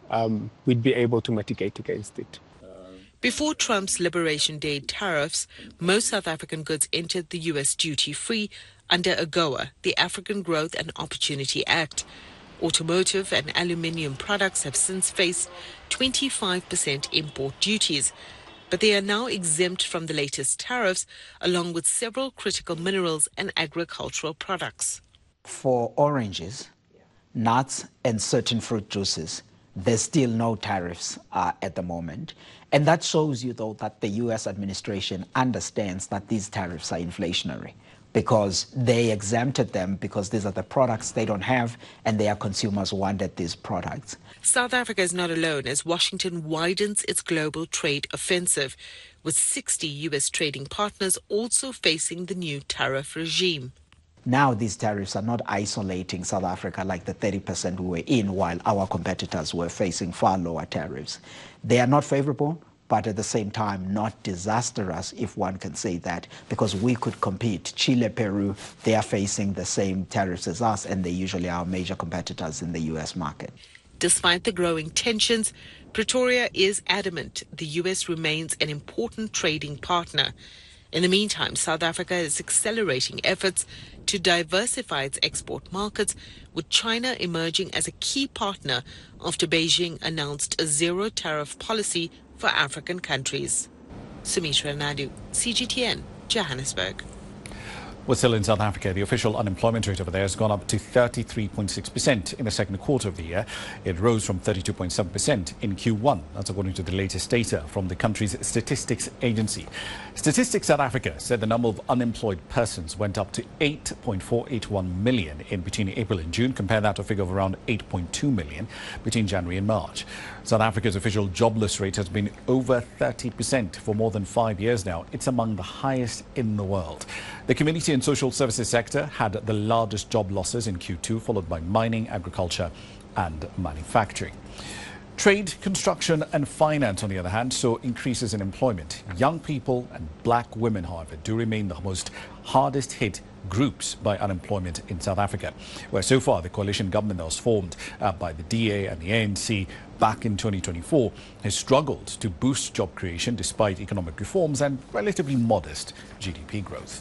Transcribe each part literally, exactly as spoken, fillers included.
um, we'd be able to mitigate against it. Before Trump's Liberation Day tariffs, most South African goods entered the U S duty-free under AGOA, the African Growth and Opportunity Act. Automotive and aluminium products have since faced twenty-five percent import duties, but they are now exempt from the latest tariffs, along with several critical minerals and agricultural products. For oranges, nuts, and certain fruit juices, there's still no tariffs uh, at the moment. And that shows you, though, that the U S administration understands that these tariffs are inflationary, because they exempted them because these are the products they don't have and their consumers wanted these products. South Africa is not alone as Washington widens its global trade offensive, with sixty U S trading partners also facing the new tariff regime. Now these tariffs are not isolating South Africa like the thirty percent we were in while our competitors were facing far lower tariffs. They are not favorable, but at the same time not disastrous, if one can say that, because we could compete. Chile, Peru, they are facing the same tariffs as us, and they usually are major competitors in the U S market. Despite the growing tensions, Pretoria is adamant the U S remains an important trading partner. In the meantime, South Africa is accelerating efforts to diversify its export markets, with China emerging as a key partner after Beijing announced a zero-tariff policy for African countries. Sumitra Naidu, C G T N, Johannesburg. Well, still in South Africa, the official unemployment rate over there has gone up to thirty-three point six percent in the second quarter of the year. It rose from thirty-two point seven percent in Q one. That's according to the latest data from the country's statistics agency. Statistics South Africa said the number of unemployed persons went up to eight point four eight one million in between April and June. Compare that to a figure of around eight point two million between January and March. South Africa's official jobless rate has been over thirty percent for more than five years now. It's among the highest in the world. The community and social services sector had the largest job losses in Q two, followed by mining, agriculture and manufacturing. Trade, construction and finance, on the other hand, saw increases in employment. Young people and black women, however, do remain the most hardest hit groups by unemployment in South Africa, where so far the coalition government that was formed uh, by the D A and the A N C back in twenty twenty-four has struggled to boost job creation despite economic reforms and relatively modest G D P growth.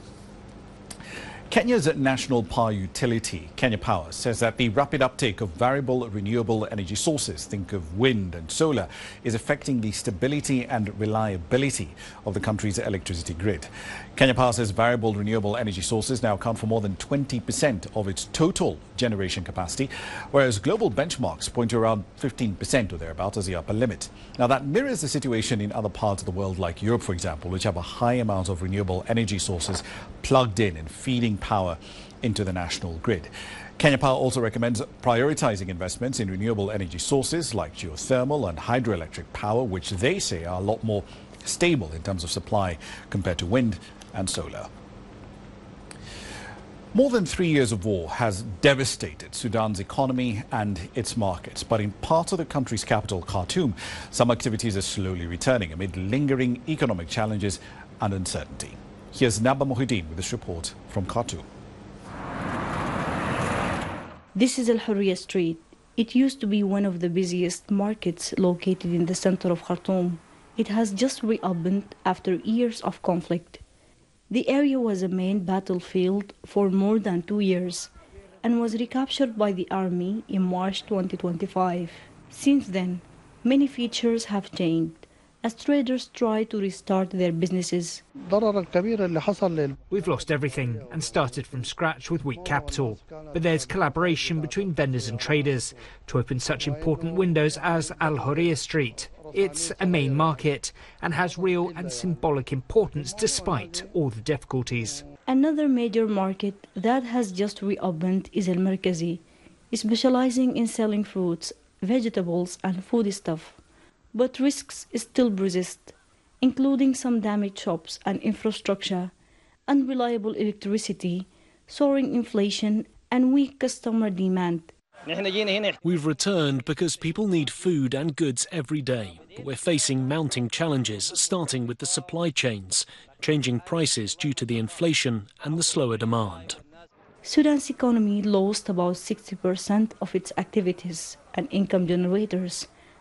Kenya's national power utility, Kenya Power, says that the rapid uptake of variable renewable energy sources, think of wind and solar, is affecting the stability and reliability of the country's electricity grid. Kenya Power says variable renewable energy sources now account for more than twenty percent of its total generation capacity, whereas global benchmarks point to around fifteen percent or thereabouts as the upper limit. Now, that mirrors the situation in other parts of the world, like Europe, for example, which have a high amount of renewable energy sources plugged in and feeding power into the national grid. Kenya Power also recommends prioritizing investments in renewable energy sources like geothermal and hydroelectric power, which they say are a lot more stable in terms of supply compared to wind and solar. More than three years of war has devastated Sudan's economy and its markets. But in parts of the country's capital, Khartoum, some activities are slowly returning amid lingering economic challenges and uncertainty. Here's Naba Mohideen with this report from Khartoum. This is Al Hurriya Street. It used to be one of the busiest markets located in the center of Khartoum. It has just reopened after years of conflict. The area was a main battlefield for more than two years and was recaptured by the army in March twenty twenty-five. Since then, many features have changed as traders try to restart their businesses. We've lost everything and started from scratch with weak capital. But there's collaboration between vendors and traders to open such important windows as Al Hurriya Street. It's a main market and has real and symbolic importance despite all the difficulties. Another major market that has just reopened is Al Markazi, specializing in selling fruits, vegetables and foodstuff. But risks still persist, including some damaged shops and infrastructure, unreliable electricity, soaring inflation and weak customer demand. We've returned because people need food and goods every day, but we're facing mounting challenges, starting with the supply chains, changing prices due to the inflation and the slower demand. Sudan's economy lost about sixty percent of its activities and income generators.